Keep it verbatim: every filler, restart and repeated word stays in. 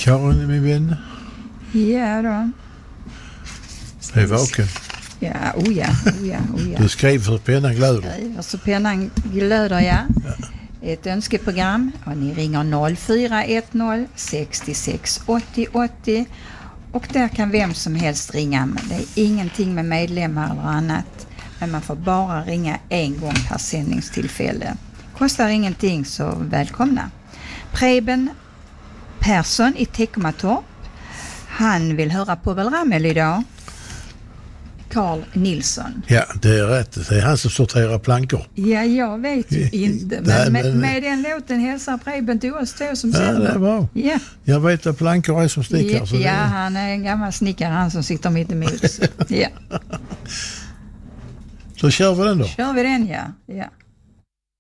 Karin är min vän. Ja då. Jag är vaken. Ja, oh ja, oh ja, oh ja. Du skrev för pennan glöder. Skriver så pennan glöder, ja. ja. Ett önskeprogram och ni ringer noll fyra ett noll sex sex åttio åttio och där kan vem som helst ringa. Men det är ingenting med medlemmar eller annat. Men man får bara ringa en gång per sändningstillfälle. Kostar ingenting, så välkomna. Preben Persson i Teckomatorp. Han vill höra på Ramel idag. Carl Nilsson. Ja, det är rätt. Det är han som sorterar plankor. Ja, jag vet ju inte. Men med, med den låten hälsar Preben till oss två som sänder. Ja, det är bra. Ja. Jag vet att plankor är som snickare. Ja, så ja det... han är en gammal snickare, han som sitter mitt emot. Ja. Så kör vi den då. Kör vi den, ja. ja.